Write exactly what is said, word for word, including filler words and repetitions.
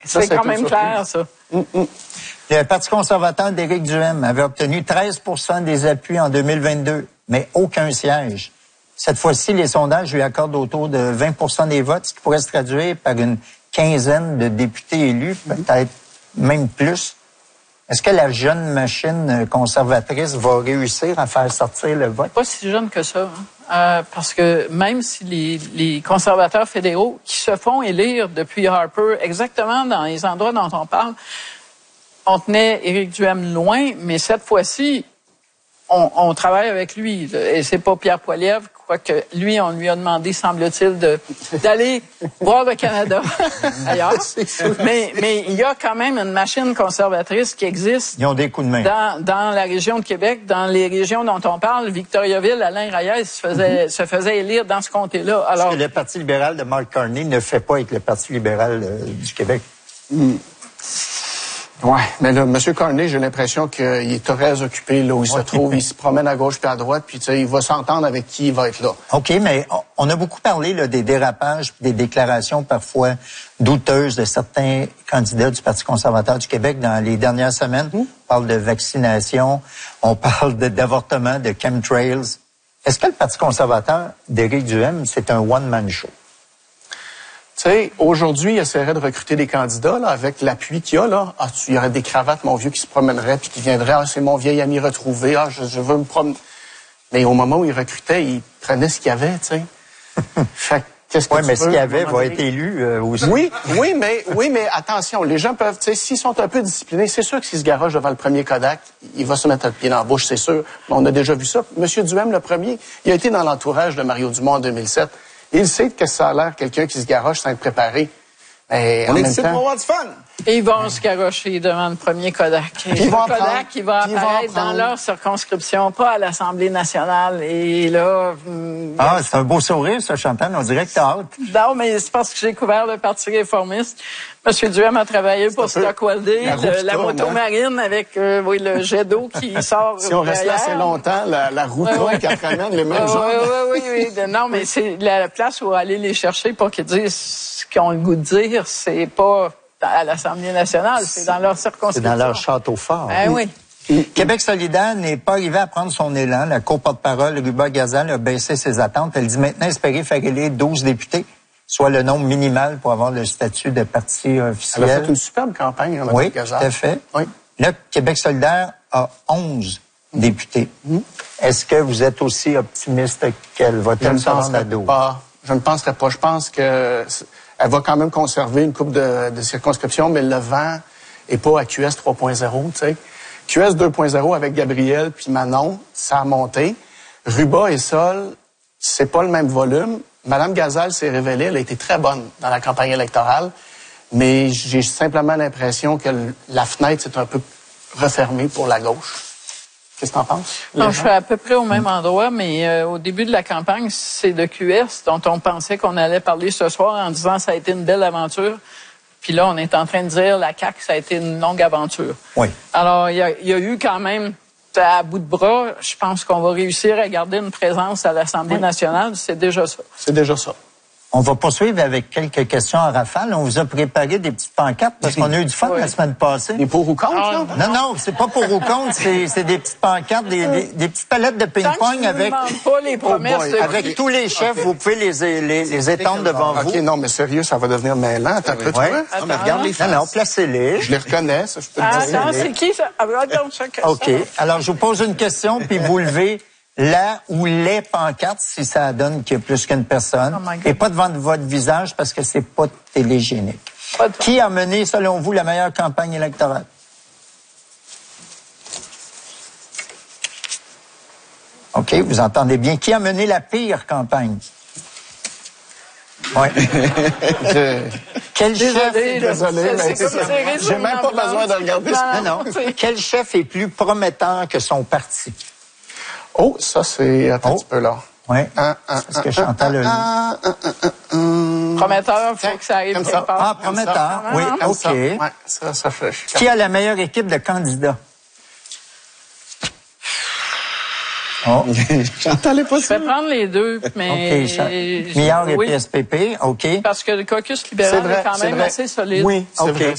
C'est quand même clair, ça. Mm -mm. Le Parti conservateur d'Éric Duhaime avait obtenu treize pour cent des appuis en deux mille vingt-deux, mais aucun siège. Cette fois-ci, les sondages lui accordent autour de vingt pour cent des votes, ce qui pourrait se traduire par une quinzaine de députés élus, peut-être même plus. Est-ce que la jeune machine conservatrice va réussir à faire sortir le vote? Pas si jeune que ça. Hein? Euh, parce que même si les, les conservateurs fédéraux qui se font élire depuis Harper, exactement dans les endroits dont on parle, on tenait Éric Duhaime loin, mais cette fois-ci, on, on travaille avec lui. Et c'est pas Pierre Poilievre, quoique lui, on lui a demandé, semble-t-il, de, d'aller voir le Canada ailleurs. Mais, mais il y a quand même une machine conservatrice qui existe. Ils ont des coups de main. Dans, dans la région de Québec, dans les régions dont on parle, Victoriaville, Alain Reyes se faisait, mm-hmm. se faisait élire dans ce comté-là. Alors, parce que le Parti libéral de Mark Carney ne fait pas avec le Parti libéral euh, du Québec. Mm. Oui, mais là, M. Carney, j'ai l'impression qu'il est très occupé là où il ouais. se trouve. Il se promène à gauche puis à droite, puis tu sais, il va s'entendre avec qui il va être là. OK, mais on a beaucoup parlé là, des dérapages, des déclarations parfois douteuses de certains candidats du Parti conservateur du Québec dans les dernières semaines. Mmh. On parle de vaccination, on parle de, d'avortement, de chemtrails. Est-ce que le Parti conservateur d'Éric Duhaime, c'est un one-man show? Tu sais, aujourd'hui, il essaierait de recruter des candidats là, avec l'appui qu'il y a. Là. Ah, il y aurait des cravates, mon vieux, qui se promènerait puis qui viendrait. Ah, c'est mon vieil ami retrouvé. Ah, je, je veux me promener. Mais au moment où il recrutait, il prenait ce qu'il y avait, tu sais. Fait qu'est-ce que ouais, tu mais veux, ce qu'il y avait va être élu euh, aussi. Oui, oui, mais oui, mais attention, les gens peuvent, tu sais, s'ils sont un peu disciplinés, c'est sûr que s'ils se garagent devant le premier Kodak, il va se mettre le pied dans la bouche, c'est sûr. On a déjà vu ça. Monsieur Duhaime, le premier, il a été dans l'entourage de Mario Dumont en deux mille sept. Il sait que ça a l'air quelqu'un qui se garoche sans être préparé. Mais on en est même ici temps... pour avoir du fun. Et ils vont se garocher devant le premier Kodak. Et ils le vont Kodak, apprendre. il va Ils apparaître dans leur circonscription, pas à l'Assemblée nationale. Et là... Hum, ah, c'est un beau sourire, ça, Chantal. On dirait que t'as hâte. Non, mais c'est parce que j'ai couvert le Parti réformiste. Monsieur Duhaime a travaillé pour Stockwell Day, la, la moto hein? marine avec euh, oui, le jet d'eau qui sort Si on reste là assez longtemps, la, la roue tourne qui ramène les mêmes gens. Oui, oui, oui, oui. Non, mais c'est la place où aller les chercher pour qu'ils disent ce qu'ils ont le goût de dire. C'est pas à l'Assemblée nationale, c'est dans leur circonscription. C'est dans leur château fort. Ben oui. oui. Québec solidaire n'est pas arrivé à prendre son élan. La co-porte-parole, Ruba Gazal, a baissé ses attentes. Elle dit maintenant espérer faire élire douze députés, soit le nombre minimal pour avoir le statut de parti officiel. Elle a fait une superbe campagne, Mme oui, Gazal. Tout à fait. Oui. Là, Québec solidaire a onze mmh. députés. Mmh. Est-ce que vous êtes aussi optimiste qu'elle va Je ne penserais douze? pas. Je ne penserais pas. Je pense que elle va quand même conserver une coupe de, de circonscription, mais le vent est pas à Q S trois point zéro, tu sais. Q S deux point zéro avec Gabriel puis Manon, ça a monté. Ruba et Sol, c'est pas le même volume. Madame Gazal s'est révélée, elle a été très bonne dans la campagne électorale, mais j'ai simplement l'impression que la fenêtre s'est un peu refermée pour la gauche. Qu'est-ce que t'en penses? Non, je suis à peu près au même endroit, mais euh, au début de la campagne, c'est de Q S dont on pensait qu'on allait parler ce soir en disant ça a été une belle aventure. Puis là, on est en train de dire la C A Q, ça a été une longue aventure. Oui. Alors, il y a, y a eu quand même à bout de bras, je pense qu'on va réussir à garder une présence à l'Assemblée oui. nationale. C'est déjà ça. C'est déjà ça. On va poursuivre avec quelques questions en rafale. On vous a préparé des petites pancartes parce qu'on a eu du fun oui. la semaine passée. Des pour ou contre, ah, là? Non, non, c'est pas pour ou contre, c'est, c'est des petites pancartes, des, des, des petites palettes de ping-pong avec... pas les promesses oh avec okay. tous les chefs, okay. vous pouvez les, les, les étendre devant okay, vous. OK, non, mais sérieux, ça va devenir mêlant. Attends, oui. ouais. non, mais regarde les faces. Non, non, placez-les. Je les reconnais, ça, je peux ah, le dire. Attends, c'est qui, ça? Ah, regarde, chacun. OK. Alors, je vous pose une question, puis vous levez la ou les pancartes, si ça donne qu'il y a plus qu'une personne. Oh et pas devant votre visage, parce que c'est pas télégénique. Pas qui a mené, selon vous, la meilleure campagne électorale? OK, vous entendez bien. Qui a mené la pire campagne? Oui. je... Quel désolé, chef... Désolé, mais c'est ça. J'ai même pas besoin de regarder ça. Non, non. Quel chef est plus prometteur que son parti? Oh, ça, c'est... Attends oh. un petit peu, là. Oui. Un, un, Est-ce que Chantal a lu? Un, un, un, un, prometteur, il faut que ça arrive comme quelque ça. part. Ah, prometteur. Oui, comme OK. Ça. Ouais, ça, ça fait... Qui a la meilleure équipe de candidats? Oh. Chantal est pas Je vais prendre les deux, mais... OK. Meilleur et oui. P S P P, OK. Parce que le caucus libéral est, vrai, est quand même vrai. assez solide. Oui, c'est OK. vrai.